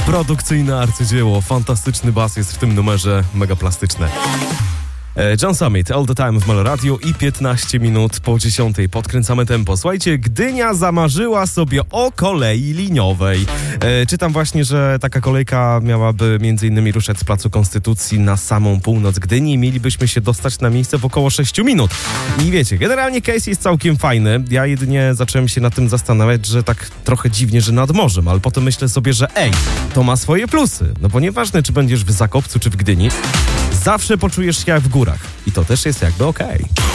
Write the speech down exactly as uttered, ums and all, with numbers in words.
Produkcyjne arcydzieło, fantastyczny bas jest w tym numerze, mega plastyczne. John Summit, All the Time w Meloradiu i piętnaście minut po dziesiątej. Podkręcamy tempo. Słuchajcie, Gdynia zamarzyła sobie o kolei liniowej. E, czytam właśnie, że taka kolejka miałaby między innymi ruszać z Placu Konstytucji na samą północ Gdyni i mielibyśmy się dostać na miejsce w około sześć minut. I wiecie, generalnie case jest całkiem fajny. Ja jedynie zacząłem się nad tym zastanawiać, że tak trochę dziwnie, że nad morzem, ale potem myślę sobie, że ej, to ma swoje plusy. No bo nieważne, czy będziesz w Zakopcu, czy w Gdyni, zawsze poczujesz się jak w górach. I to też jest jakby okej. Okay.